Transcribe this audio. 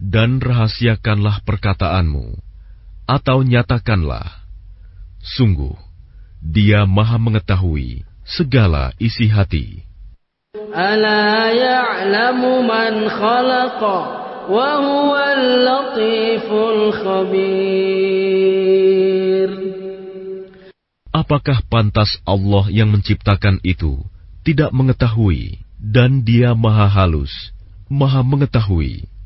Dan rahasiakanlah perkataanmu, atau nyatakanlah. Sungguh, Dia Maha mengetahui segala isi hati. Ala ya'lamu man khalaqa wa huwal latiful khabir. Apakah pantas Allah yang menciptakan itu tidak mengetahui, dan Dia Maha halus, Maha mengetahui.